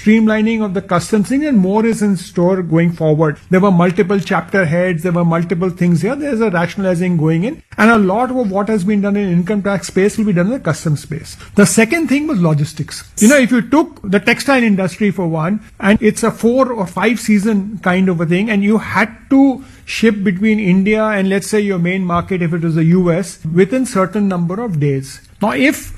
streamlining of the customs thing, and more is in store going forward. There were multiple chapter heads, there were multiple things here. There's a rationalizing going in, and a lot of what has been done in income tax space will be done in the customs space. The second thing was logistics. If you took the textile industry for one, and it's a 4 or 5 season kind of a thing, and you had to ship between India and let's say your main market, if it was the US, within certain number of days. Now, if